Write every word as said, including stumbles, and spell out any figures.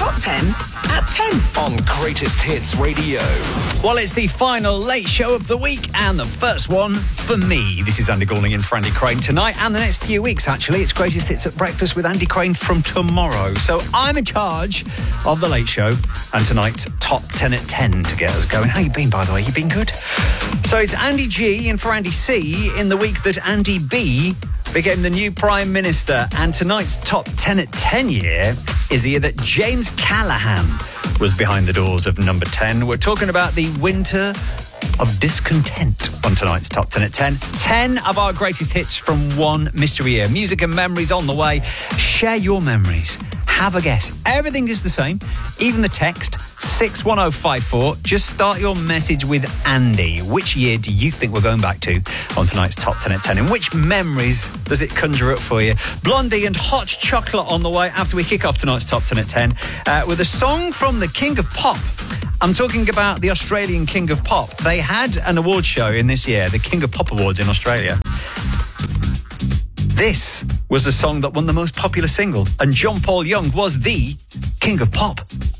Top ten at ten. On Greatest Hits Radio. Well, it's the final late show of the week and the first one for me. This is Andy Goulding in for Andy Crane tonight and the next few weeks, actually. It's Greatest Hits at Breakfast with Andy Crane from tomorrow. So I'm in charge of the late show and tonight's Top ten at ten to get us going. How you been, by the way? You been good? So it's Andy G in for Andy C in the week that Andy B became the new Prime Minister. And tonight's Top ten at ten year is the year that James Callaghan was behind the doors of number ten. We're talking about the winter of discontent on tonight's Top ten at ten. ten of our greatest hits from one mystery year. Music and memories on the way. Share your memories. Have a guess. Everything is the same. Even the text, six one oh five four. Just start your message with Andy. Which year do you think we're going back to on tonight's Top ten at ten? And which memories does it conjure up for you? Blondie and Hot Chocolate on the way after we kick off tonight's Top ten at ten uh, with a song from the King of Pop. I'm talking about the Australian King of Pop. They had an award show in this year, the King of Pop Awards in Australia. This was the song that won the most popular single, and John Paul Young was the King of Pop